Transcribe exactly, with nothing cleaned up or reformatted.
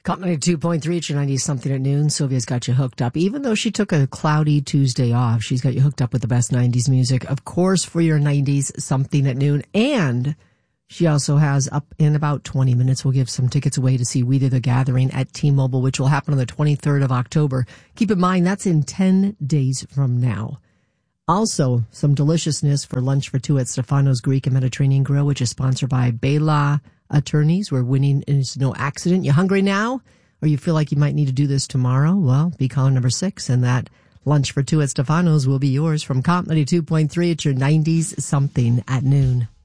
Company two point three at your nineties something at noon. Sylvia's got you hooked up. Even though she took a cloudy Tuesday off, she's got you hooked up with the best nineties music, of course, for your nineties something at noon. And she also has, up in about twenty minutes, we'll give some tickets away to see We Do the Gathering at T-Mobile, which will happen on the twenty-third of October. Keep in mind, that's in ten days from now. Also, some deliciousness for lunch for two at Stefano's Greek and Mediterranean Grill, which is sponsored by Bela Attorneys, where winning is no accident. You hungry now? Or you feel like you might need to do this tomorrow? Well, be caller number six, and that lunch for two at Stefano's will be yours from Comp ninety-two point three at your nineties something at noon.